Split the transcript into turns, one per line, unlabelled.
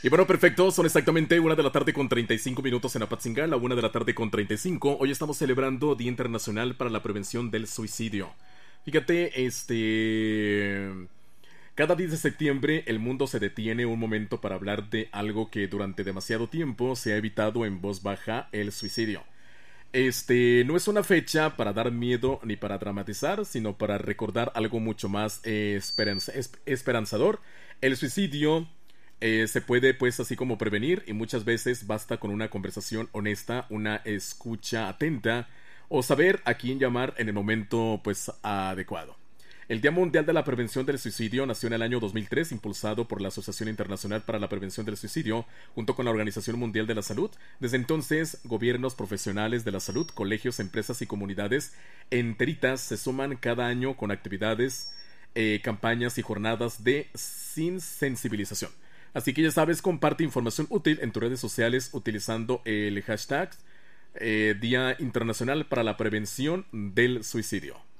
Y bueno, perfecto, son exactamente 1 de la tarde con 35 minutos en Apatzingán, la 1 de la tarde con 35. Hoy estamos celebrando Día Internacional para la Prevención del Suicidio. Fíjate, cada 10 de septiembre el mundo se detiene un momento para hablar de algo que durante demasiado tiempo se ha evitado en voz baja, el suicidio. No es una fecha para dar miedo ni para dramatizar, sino para recordar algo mucho más esperanzador. El suicidio se puede pues así como prevenir y muchas veces basta con una conversación honesta, una escucha atenta o saber a quién llamar en el momento pues adecuado. El Día Mundial de la Prevención del Suicidio nació en el año 2003, impulsado por la Asociación Internacional para la Prevención del Suicidio, junto con la Organización Mundial de la Salud. Desde entonces, gobiernos, profesionales de la salud, colegios, empresas y comunidades enteritas se suman cada año con actividades, campañas y jornadas de sensibilización. Así que ya sabes, comparte información útil en tus redes sociales utilizando el hashtag Día Internacional para la Prevención del Suicidio.